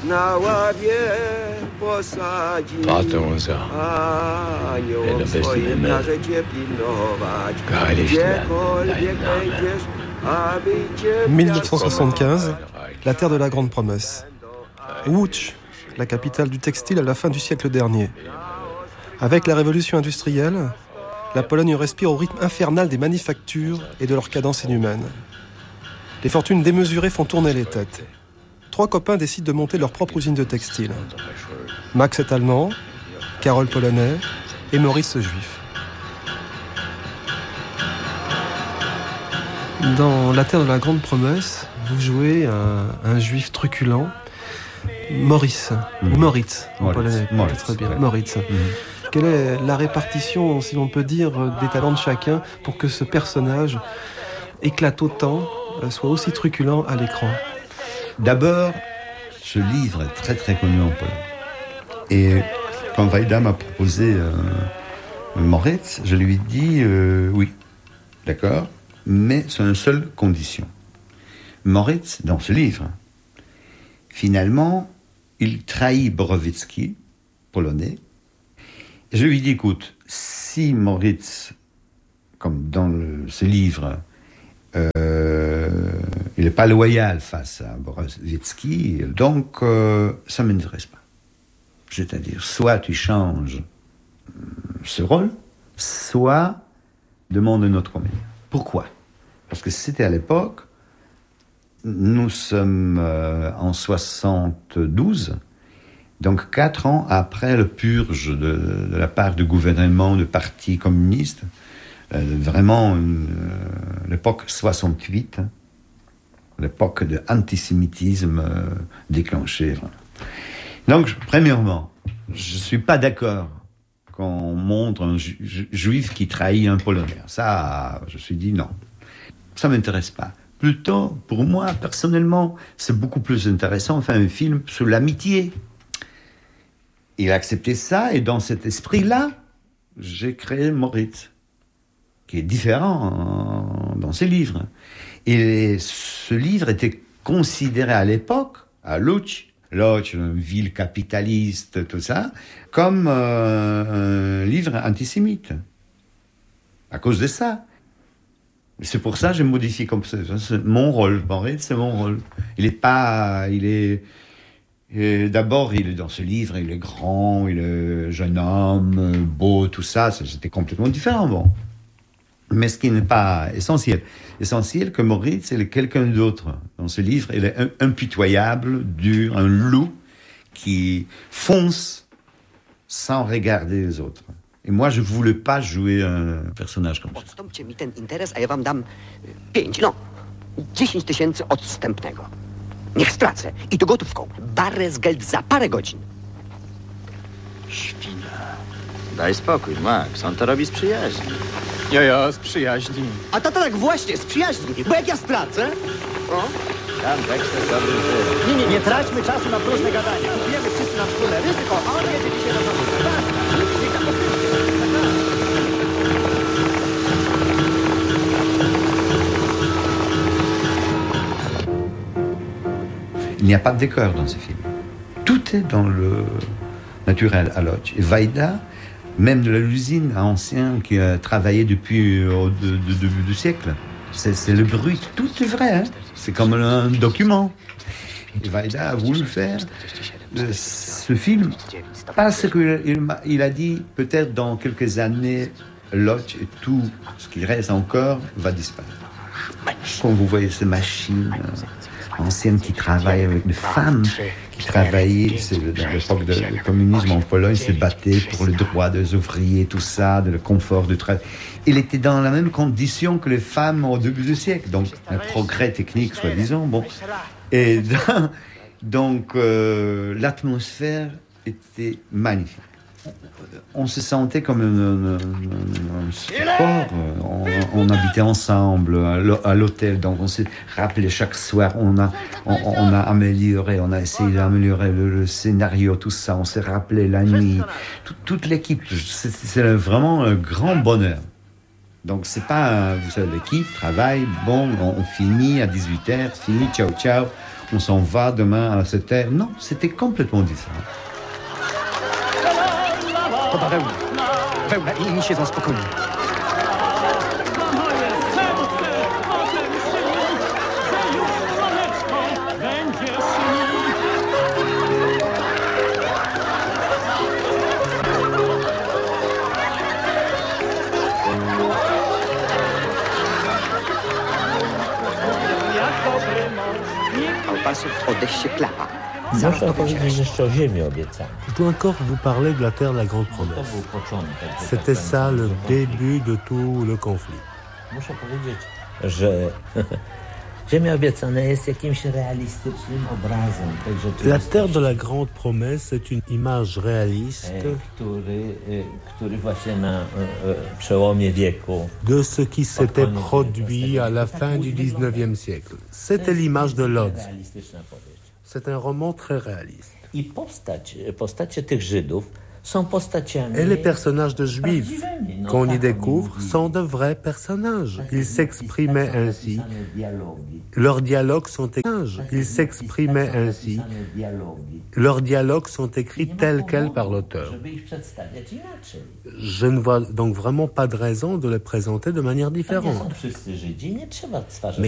Patrząza, nebesneme, Kalisztán, 1975, la terre de la grande promesse. Łódź, la capitale du textile à la fin du siècle dernier. Avec la révolution industrielle, la Pologne respire au rythme infernal des manufactures et de leur cadence inhumaine. Les fortunes démesurées font tourner les têtes. 3 copains décident de monter leur propre usine de textile. Max est allemand, Karol polonais et Maurice juif. Dans La Terre de la Grande Promesse, vous jouez un juif truculent, Maurice, ou Moritz, en polonais, très bien, Moritz. Quelle est la répartition, si l'on peut dire, des talents de chacun pour que ce personnage éclate autant, soit aussi truculent à l'écran? D'abord, ce livre est très très connu en Pologne. Et quand Wajda m'a proposé Moritz, je lui ai dit oui, d'accord, mais sur une seule condition. Moritz, dans ce livre, finalement, il trahit Borowicki, polonais. Et je lui ai dit, écoute, si Moritz, comme dans ce livre, il n'est pas loyal face à Borowicki, donc ça ne m'intéresse pas. C'est-à-dire, soit tu changes ce rôle, soit demande un autre comédien. Pourquoi ? Parce que c'était à l'époque, nous sommes en 72, donc 4 ans après le purge de la part du gouvernement, du parti communiste, vraiment l'époque 68, l'époque de antisémitisme déclenché. Donc, premièrement, je ne suis pas d'accord qu'on montre un juif qui trahit un Polonais. Ça, je me suis dit non. Ça ne m'intéresse pas. Plutôt, pour moi, personnellement, c'est beaucoup plus intéressant de faire un film sur l'amitié. Il a accepté ça, et dans cet esprit-là, j'ai créé Moritz, qui est différent dans ses livres. Et ce livre était considéré à l'époque, à Łódź, une ville capitaliste, tout ça, comme un livre antisémite. À cause de ça. C'est pour ça que j'ai modifié comme ça. C'est mon rôle, Moritz, c'est mon rôle. D'abord, il est dans ce livre, il est grand, il est jeune homme, beau, tout ça, c'était complètement différent, bon. Mais ce qui n'est pas essentiel. Essentiel que Moritz, il est quelqu'un d'autre. Dans ce livre, il est impitoyable, dur, un loup qui fonce sans regarder les autres. Et moi, je ne voulais pas jouer un personnage comme ça. Odstąpcie mi ten interes, a ja wam dam 5, 10 tysięcy odstępnego. Niech stracę. I to gotówką. Barezgeld za parę godzin. Świna. Daj spokój, Max. On to robi z przyjaźni. Ja, z przyjaźni. A to tak właśnie, z przyjaźni. Bo jak ja stracę... O? Tam Dexter dobry żyje. Nie traćmy czasu na próżne gadanie. Kupujemy wszyscy na wspólne ryzyko, a on jedzie dzisiaj do domu. Il n'y a pas de décor dans ce film. Tout est dans le naturel à Łódź. Et Wajda, même de l'usine ancienne qui a travaillé depuis le début du siècle, c'est le bruit, tout est vrai. Hein? C'est comme un document. Et Wajda a voulu faire ce film parce qu'il a dit peut-être dans quelques années, Łódź et tout ce qui reste encore va disparaître. Quand vous voyez ces machines anciennes qui travaillent avec des femmes qui travaillaient, c'est dans l'époque du communisme en Pologne, se battaient pour le droit des ouvriers, tout ça, de le confort du travail. Il était dans la même condition que les femmes au début du siècle, donc un progrès technique, soi-disant. Bon. Et donc l'atmosphère était magnifique. On se sentait comme un sport. On habitait ensemble à l'hôtel, donc on s'est rappelé chaque soir. On a amélioré, on a essayé d'améliorer le scénario, tout ça. On s'est rappelé la nuit. Toute l'équipe, c'est vraiment un grand bonheur. Donc c'est pas, vous savez, l'équipe travaille, bon, on finit à 18h, fini, ciao, ciao. on s'en va demain à cette heure. Non, c'était complètement différent. Poda wełnę i inni siedzą spokojnie. Pasów odejście klapa. Można powiedzieć jeszcze o ziemi obiecanej. Je dois encore vous parler de la terre de la Grande To Promesse. był początek. C'était ça le début de tout le conflit. Muszę powiedzieć, że ziemia obiecana jest jakimś realistycznym obrazem tej La rzeczywistości. terre de la Grande Promesse est une image réaliste który właśnie na przełomie wieku de ce qui s'était produit à la fin du XIXe siècle. C'était l'image de Lodz. realistyczna powieść. C'est un roman très réaliste. I postacie tych Żydów są postaciami Et les personnages de Juifs prawdziwymi. No, qu'on y tak découvre oni sont de vrais personnages. Ils s'exprimaient ainsi. zapisane dialogi. Leurs dialogues sont écrits. Ils s'exprimaient ainsi. Zapisane dialogi. Leurs dialogues sont écrits tels quels par l'auteur. Żeby ich przedstawiać inaczej. Je ne vois donc vraiment pas de raison de les présenter de manière Nie différente. są wszyscy Żydzi, nie trzeba stwarzać. Mais